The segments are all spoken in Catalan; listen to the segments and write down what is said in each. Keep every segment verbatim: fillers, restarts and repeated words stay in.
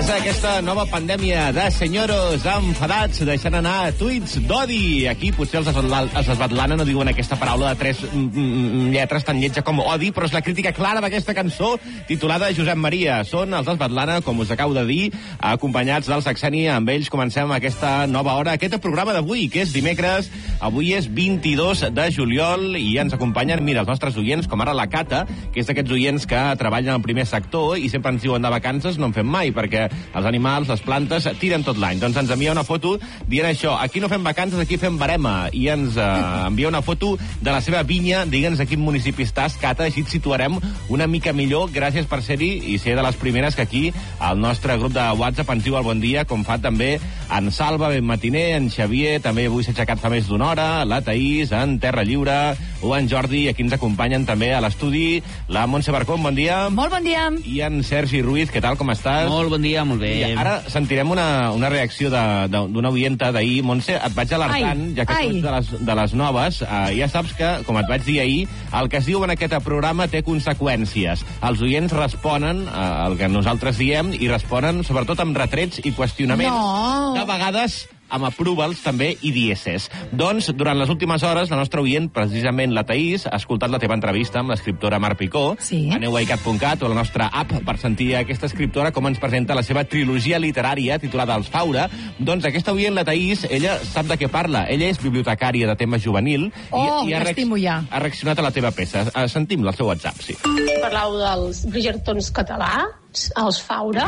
Comença aquesta nova pandèmia de senyoros enfadats deixant anar tuits d'odi. Aquí potser els Esbatlana no diuen aquesta paraula de tres lletres tan lletja com odi, però és la crítica clara d'aquesta cançó titulada Josep Maria. Són els Esbatlana, com us acabo de dir, acompanyats del Saxeni. Amb ells comencem aquesta nova hora, aquest programa d'avui, que és dimecres. Avui és vint-i-dos de juliol i ens acompanyen, mira, els nostres oients, com ara la Cata, que és d'aquests oients que treballen al primer sector i sempre ens diuen de vacances no en fem mai, perquè els animals, les plantes, tiren tot l'any. Doncs ens envia una foto dient això, aquí no fem vacances, aquí fem barema, i ens eh, envia una foto de la seva vinya, digue'ns a quin municipi estàs, Cata, així et situarem una mica millor. Gràcies per ser-hi i ser de les primeres que aquí al nostre grup de WhatsApp ens diu el bon dia, com fa també en Salva, ben matiner, en Xavier, també avui s'ha aixecat fa més d'una hora, la Taís, en Terra Lliure, o en Jordi, aquí ens acompanyen també a l'estudi, la Montse Barcón, bon dia. Molt bon dia. I en Sergi Ruiz, què tal, com estàs? Molt bon dia, molt bé. I ara sentirem una, una reacció d'una oienta d'ahir. Montse, et vaig alertant, ai, ja que tu ets de les, de les noves, eh, ja saps que, com et vaig dir ahir, el que es diu en aquest programa té conseqüències. Els oients responen eh, el que nosaltres diem i responen sobretot amb retrets i qüestionaments. No. De vegades amb approvals també i dieses. Doncs, durant les últimes hores, la nostra oient, precisament la Taís, ha escoltat la teva entrevista amb l'escriptora Mar Picó. Sí. Aneu a icat punt cat o a la nostra app per sentir aquesta escriptora com ens presenta la seva trilogia literària titulada Els Faura. Doncs aquesta oient, la Taís, ella sap de què parla. Ella és bibliotecària de tema juvenil oh, i, i ha, m'estimo ja. ha reaccionat a la teva peça. Sentim-la al seu WhatsApp, sí. Parlau dels Bridgertons català, els Faura,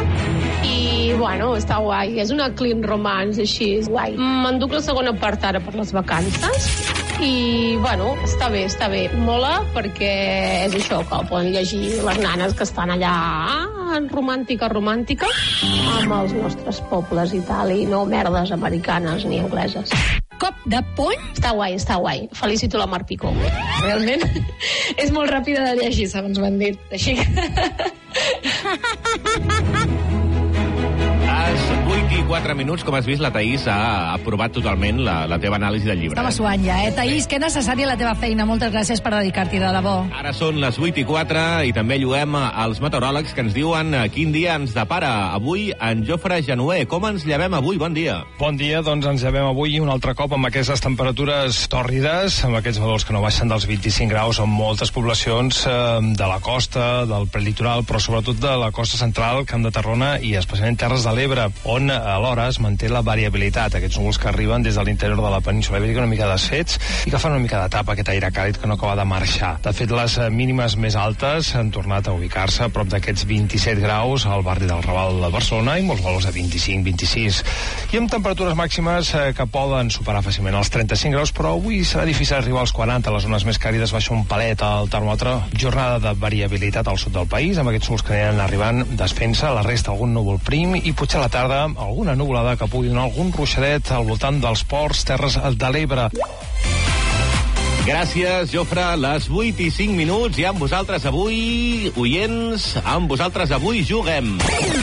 i, bueno, està guai. És una clean romance, així, guai. M'enduc la segona part ara per les vacances i, bueno, està bé, està bé. Mola perquè és això, que el poden llegir les nanes que estan allà ah, romàntica, romàntica, amb els nostres pobles i tal, i no merdes americanes ni angleses. Cop de puny? Està guai, està guai. Felicito la Mar Picó. Realment és molt ràpida de llegir, segons m'han dit. Així que... Les vuit i quatre minuts, com has vist, la Taís ha aprovat totalment la, la teva anàlisi del llibre. Estava suant ja, eh? Taís, que necessària la teva feina. Moltes gràcies per dedicar-t'hi, de debò. Ara són les vuit i quatre i també lluem als meteoròlegs que ens diuen quin dia ens depara. Avui, en Jofre Genuer. Com ens llevem avui? Bon dia. Bon dia, doncs ens llevem avui un altre cop amb aquestes temperatures tòrrides, amb aquests valors que no baixen dels vint-i-cinc graus en moltes poblacions eh, de la costa, del prelitoral, però sobretot de la costa central, Camp de Tarragona i especialment Terres de l'Ebre, on alhora es manté la variabilitat, aquests núvols que arriben des de l'interior de la península ibèrica una mica desfets i que fan una mica de tapa aquest aire càlid que no acaba de marxar. De fet, les mínimes més altes han tornat a ubicar-se a prop d'aquests vint-i-set graus al barri del Raval de Barcelona i molts valors de vint-i-cinc, vint-i-sis. I amb temperatures màximes eh, que poden superar fàcilment els trenta-cinc graus, però avui serà difícil arribar als quaranta. Les zones més càlides baixa un palet al termòmetre. Jornada de variabilitat al sud del país, amb aquests núvols que aniran arribant desfent-se, la resta algun núvol prim i potser a la tarda alguna nuvolada que pugui donar algun ruixadet al voltant dels ports, Terres de l'Ebre. Gràcies, Jofre. Les vuit i cinc minuts i amb vosaltres avui, oients, amb vosaltres avui juguem.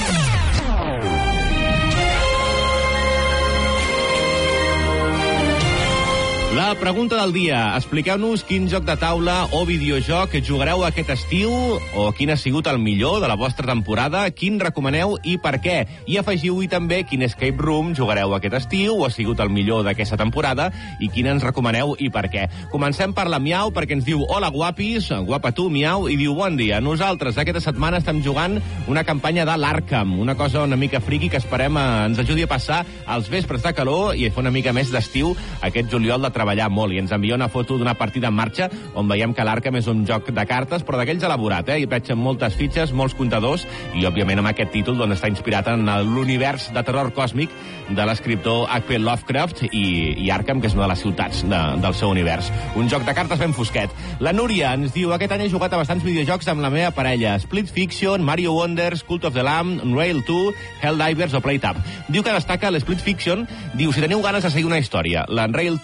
La pregunta del dia. Expliqueu-nos quin joc de taula o videojoc jugareu aquest estiu o quin ha sigut el millor de la vostra temporada, quin recomaneu i per què. I afegiu-hi també quin escape room jugareu aquest estiu o ha sigut el millor d'aquesta temporada i quin ens recomaneu i per què. Comencem per la Miau, perquè ens diu hola guapis, guapa tu Miau, i diu bon dia. Nosaltres aquesta setmana estem jugant una campanya de l'Arkham, una cosa una mica friqui que esperem eh, ens ajudi a passar els vespres de calor i a fer una mica més d'estiu aquest juliol de treballar molt, i ens envia una foto d'una partida en marxa on veiem que l'Arkham és un joc de cartes, però d'aquells elaborat, eh? I veig amb moltes fitxes, molts comptadors, i òbviament amb aquest títol doncs, està inspirat en l'univers de terror còsmic de l'escriptor H P Lovecraft i, i Arkham, que és una de les ciutats de, del seu univers. Un joc de cartes ben fosquet. La Núria ens diu, aquest any he jugat a bastants videojocs amb la meva parella, Split Fiction, Mario Wonders, Cult of the Lamb, Unrail two, Helldivers o PlayTab. Diu que destaca l'Split Fiction, diu, si teniu ganes de seguir una història, l'Unrail two i PlayTab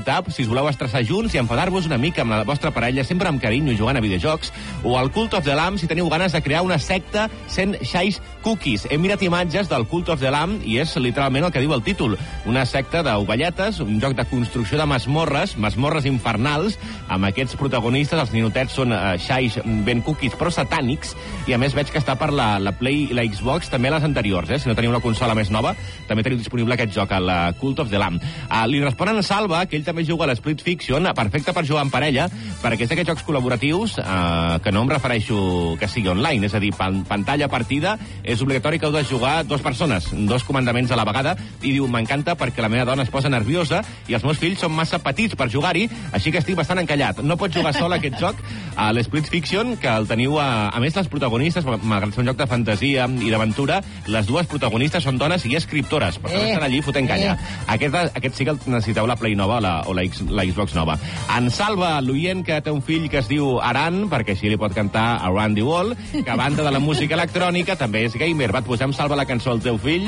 Up, si us voleu estressar junts i enfadar-vos una mica amb la vostra parella, sempre amb carinyo jugant a videojocs, o el Cult of the Lamb, si teniu ganes de crear una secta sent xais cookies. He mirat imatges del Cult of the Lamb i és literalment el que diu el títol. Una secta d'ovelletes, un joc de construcció de masmorres, masmorres infernals, amb aquests protagonistes, els ninotets són uh, xais ben cookies, però satànics, i a més veig que està per la, la Play i la Xbox, també les anteriors, eh? Si no teniu una consola més nova, també teniu disponible aquest joc, el uh, Cult of the Lamb. Uh, li responen a Salva, que ell també juga a l'Split Fiction, perfecte per jugar en parella, perquè és d'aquests jocs col·laboratius, uh, que no em refereixo que sigui online, és a dir, pan pantalla partida, és obligatori que heu de jugar dues persones, dos comandaments a la vegada, i diu, m'encanta perquè la meva dona es posa nerviosa i els meus fills són massa petits per jugar-hi, així que estic bastant encallat. No pots jugar sol a aquest joc, a l'Split Fiction, que el teniu a... A més, les protagonistes, malgrat ser un joc de fantasia i d'aventura, les dues protagonistes són dones i escriptores, per tant eh, estan allí fotent canya. Eh. Aquest, aquest sí que necessiteu la Play nova o la, o la, X, la Xbox nova. En Salva, l'oient que té un fill que es diu Aran, perquè així li pot cantar Around the World, que a banda de la música electrònica també és gamer. Va, et posem, Salva, la cançó al teu fill.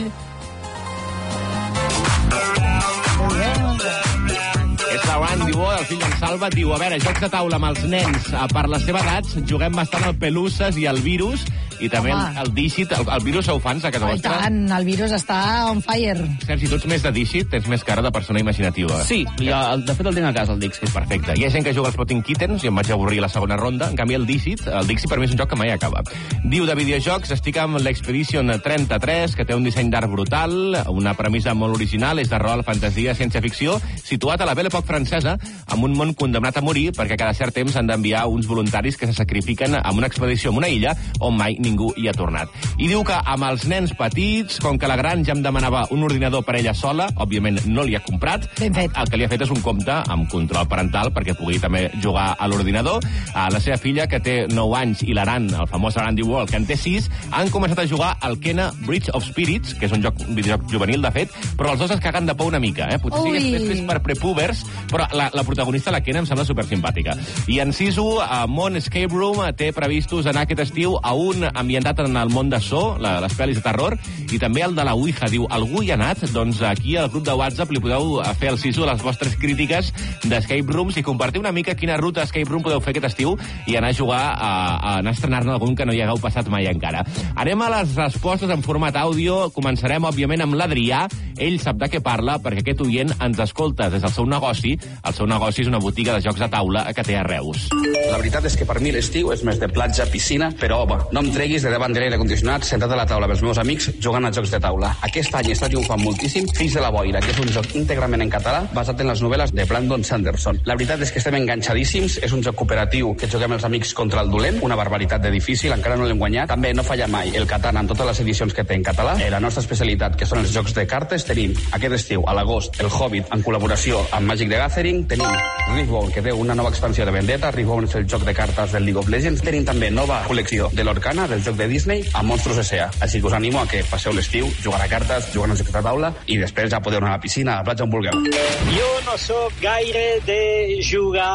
És l'Around the World, el fill d'en Salva, diu, a veure, jocs de taula amb els nens per la seva edat, juguem bastant al Pelusses i al Virus, i també el, el Dixit. El, el Virus sou fans a casa vostra? I tant, el Virus està on fire. Sergi, tu ets més de Dixit, tens més cara de persona imaginativa. Sí, jo, de fet el tinc a casa, el Dixit. Perfecte. Hi ha gent que juga als Spotting Kittens, i em vaig avorrir la segona ronda. En canvi, el Dixit, el Dixit per mi és un joc que mai acaba. Diu, de videojocs, estic amb l'Expedition trenta-tres, que té un disseny d'art brutal, una premissa molt original, és de rol, fantasia, ciència-ficció, situat a la Belle Époque francesa, amb un món condemnat a morir, perquè cada cert temps han d'enviar uns voluntaris que se sacrifiquen en una expedició en una illa on mai ningú hi ha tornat. I diu que amb els nens petits, com que la gran ja em demanava un ordinador per ella sola, òbviament no li ha comprat, ben fet. El que li ha fet és un compte amb control parental perquè pugui també jugar a l'ordinador. A la seva filla, que té nou anys, i l'Aran, el famós Around the World, que en té sis, han començat a jugar al Kena Bridge of Spirits, que és un joc, un videojoc juvenil, de fet, però els dos es caguen de por una mica, eh? Potser sí que és més per prepúbers, però la, la protagonista, la Kena, em sembla supersimpàtica. I en Sisu, a Mont Escape Room, té previstos anar aquest estiu a un ambientat en el món de So, la, les pel·lis de terror, i també el de la Ouija. Diu, algú hi ha anat? Doncs aquí al grup de WhatsApp li podeu fer al Sisu les vostres crítiques d'escape rooms i compartir una mica quina ruta escape room podeu fer aquest estiu i anar a jugar, a, a anar a estrenar-ne algun que no hi hagueu passat mai encara. Anem a les respostes en format àudio. Començarem, òbviament, amb l'Adrià. Ell sap de què parla perquè aquest oient ens escolta des del seu negoci. El seu negoci és una botiga de jocs de taula que té a Reus. La veritat és que per mi l'estiu és més de platja, piscina, però home, no em treguis de davant de l'aire condicionat sentat a la taula amb els meus amics jugant a jocs de taula. Aquest any està triomfant moltíssim Fills de la Boira, que és un joc íntegrament en català basat en les novel·les de Brandon Sanderson. La veritat és que estem enganxadíssims, és un joc cooperatiu que juguem els amics contra el dolent, una barbaritat de difícil, encara no l'hem guanyat. També no falla mai el Catan amb totes les edicions que té en català. Eh, la nostra especialitat, que són els jocs de cartes, tenim aquest estiu, a l'agost, el Hobbit en col·laboració amb Magic the Gathering, tenim Riftbound, que té una nova expansió de Vendetta, Riftbound és el joc de cartes del League of Legends, tenim també nova col·lecció de l'Orcana, del joc de Disney, amb Monstros S A. Així que us animo a que passeu l'estiu jugant a cartes, jugant a jocs de taula, i després ja podeu anar a la piscina, a la platja, on vulgueu. Jo no sóc gaire de jugar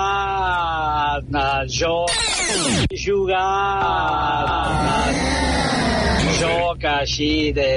a joc, jugar a joc així de...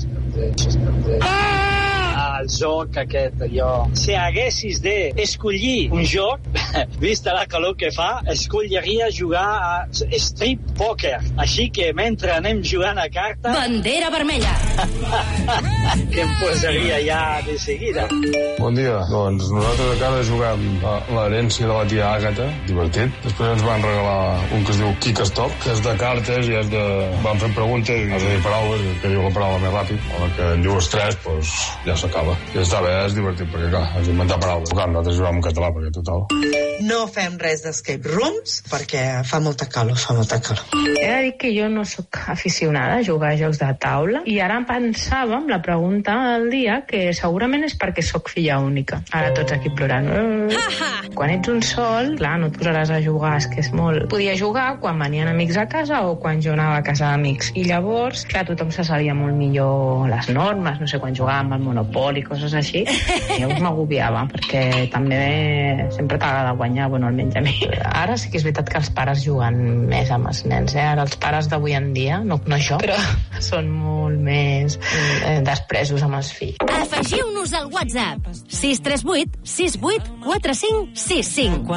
el joc aquest, allò... Si haguessis d'escollir un joc, vista la calor que fa, escolliria jugar a strip poker. Així que mentre anem jugant a cartes... Bandera vermella! que em posaria ja de seguida. Bon dia. Doncs nosaltres a casa juguem a l'herència de la tia Àgata, divertit. Després ens van regalar un que es diu Kick Stop, que és de cartes i és de... Van fent preguntes i has de dir paraules, que diu la paraula més ràpid. A la que en dius tres, doncs ja s'acaba. I està bé, és divertit, perquè clar, has d'inventar paraules. Clar, nosaltres juguem en català, perquè total. No fem res d'escape rooms, perquè fa molta calor, fa molta calor. He de dir que jo no sóc aficionada a jugar a jocs de taula, i ara em pensava, amb la pregunta del dia, que segurament és perquè sóc filla única. Ara tots aquí plorant. Quan ets un sol, clar, no et posaràs a jugar, és que és molt... Podia jugar quan venien amics a casa o quan jo anava a casa d'amics. I llavors, clar, tothom se sabia molt millor les normes, no sé, quan jugàvem al Monopoli, coses així. Llavors m'agobiava, perquè també sempre t'agrada guanyar. guanyar, bueno, almenys a mi. Ara sí que és veritat que els pares juguen més amb els nens, eh? Ara els pares d'avui en dia, no, no jo, però són molt més eh, despresos amb els fills. Afegiu-nos al WhatsApp sis tres vuit sis vuit quatre cinc sis cinc.